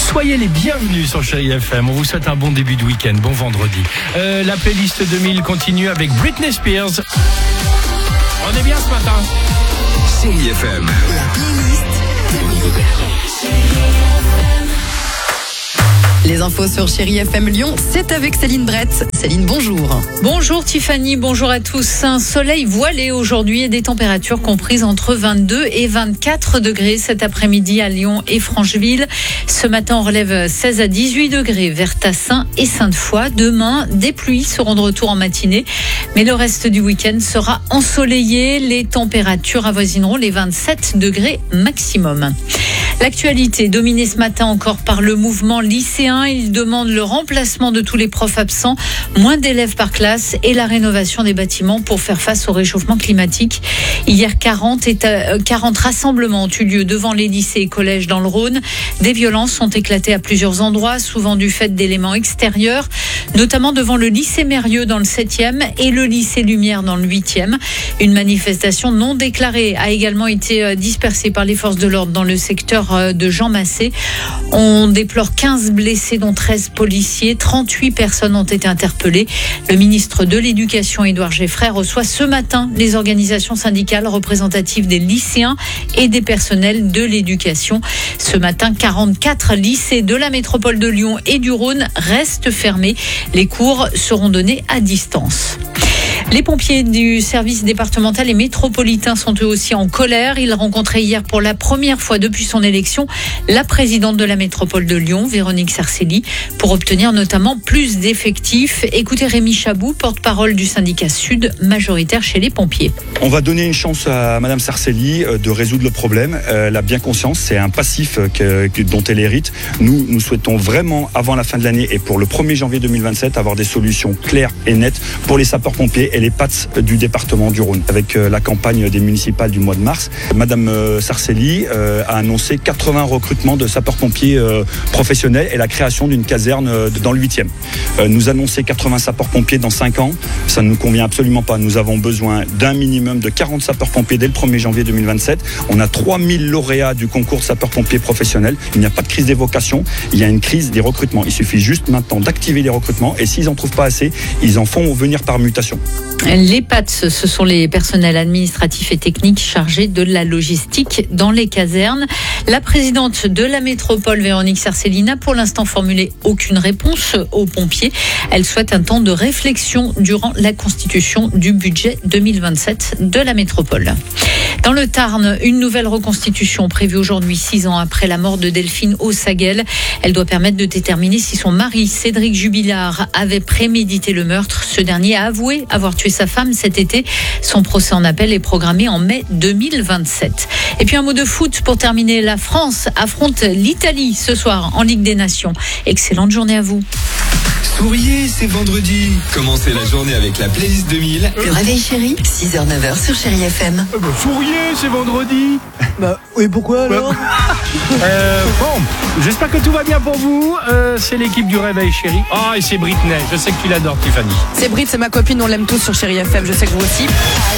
Soyez les bienvenus sur Chérie FM. On vous souhaite un bon début de week-end, bon vendredi. La playlist 2000 continue avec Britney Spears. On est bien ce matin. Chérie FM. La playlist 2000. Les infos sur Chérie FM Lyon, c'est avec Céline Brett. Céline, bonjour. Bonjour Tiffany, bonjour à tous. Un soleil voilé aujourd'hui et des températures comprises entre 22 et 24 degrés cet après-midi à Lyon et Francheville. Ce matin, on relève 16 à 18 degrés vers Tassin et Sainte-Foy. Demain, des pluies seront de retour en matinée, mais le reste du week-end sera ensoleillé. Les températures avoisineront les 27 degrés maximum. L'actualité dominée ce matin encore par le mouvement lycéen. Il demande le remplacement de tous les profs absents, moins d'élèves par classe et la rénovation des bâtiments pour faire face au réchauffement climatique. Hier, 40 rassemblements ont eu lieu devant les lycées et collèges dans le Rhône. Des violences ont éclaté à plusieurs endroits, souvent du fait d'éléments extérieurs, notamment devant le lycée Mérieux dans le 7e et le lycée Lumière dans le 8e. Une manifestation non déclarée a également été dispersée par les forces de l'ordre dans le secteur de Jean Massé. On déplore 15 blessés, dont 13 policiers. 38 personnes ont été interpellées. Le ministre de l'Éducation, Édouard Geffray, reçoit ce matin les organisations syndicales représentatives des lycéens et des personnels de l'éducation. Ce matin, 44 lycées de la métropole de Lyon et du Rhône restent fermés. Les cours seront donnés à distance. Les pompiers du service départemental et métropolitain sont eux aussi en colère. Ils rencontraient hier pour la première fois depuis son élection la présidente de la métropole de Lyon, Véronique Sarcelli, pour obtenir notamment plus d'effectifs. Écoutez Rémi Chabou, porte-parole du syndicat Sud, majoritaire chez les pompiers. On va donner une chance à Madame Sarcelli de résoudre le problème. Elle a bien conscience, c'est un passif dont elle hérite. Nous souhaitons vraiment, avant la fin de l'année et pour le 1er janvier 2027, avoir des solutions claires et nettes pour les sapeurs-pompiers et les PATS du département du Rhône. Avec la campagne des municipales du mois de mars, Madame Sarcelli a annoncé 80 recrutements de sapeurs-pompiers professionnels et la création d'une caserne dans le 8e. Nous annoncer 80 sapeurs-pompiers dans 5 ans, ça ne nous convient absolument pas. Nous avons besoin d'un minimum de 40 sapeurs-pompiers dès le 1er janvier 2027. On a 3000 lauréats du concours de sapeurs-pompiers professionnels. Il n'y a pas de crise des vocations, il y a une crise des recrutements. Il suffit juste maintenant d'activer les recrutements et s'ils n'en trouvent pas assez, ils en font venir par mutation. Les PATS, ce sont les personnels administratifs et techniques chargés de la logistique dans les casernes. La présidente de la métropole, Véronique Sarcelli, n'a pour l'instant formulé aucune réponse aux pompiers. Elle souhaite un temps de réflexion durant la constitution du budget 2027 de la métropole. Dans le Tarn, une nouvelle reconstitution prévue aujourd'hui, 6 ans après la mort de Delphine Ossaguel. Elle doit permettre de déterminer si son mari, Cédric Jubilard, avait prémédité le meurtre. Ce dernier a avoué avoir tué sa femme cet été. Son procès en appel est programmé en mai 2027. Et puis un mot de foot pour terminer. La France affronte l'Italie ce soir en Ligue des Nations. Excellente journée à vous. Souriez, c'est vendredi. Commencez la journée avec la playlist 2000. Le réveil chéri, 6h-9h sur Chérie FM. Souriez, c'est vendredi. Oui, pourquoi alors Bon, j'espère que tout va bien pour vous. C'est l'équipe du Réveil Chéri. Et c'est Britney. Je sais que tu l'adores, Tiffany. C'est Brit, c'est ma copine, on l'aime tous sur Chérie FM, je sais que vous aussi.